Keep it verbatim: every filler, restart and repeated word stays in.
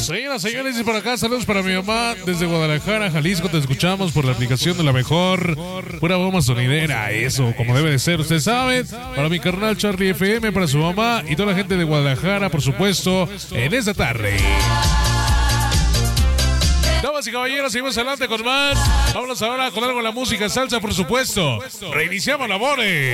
Señoras, señores, y por acá saludos para mi mamá desde Guadalajara, Jalisco. Te escuchamos por la aplicación de La Mejor. Pura bomba sonidera, eso, como debe de ser, usted sabe. Para mi carnal Charlie F M, para su mamá y toda la gente de Guadalajara, por supuesto, en esta tarde. Damas y caballeros, seguimos adelante con más. Vámonos ahora con algo de la música salsa, por supuesto. Reiniciamos labores.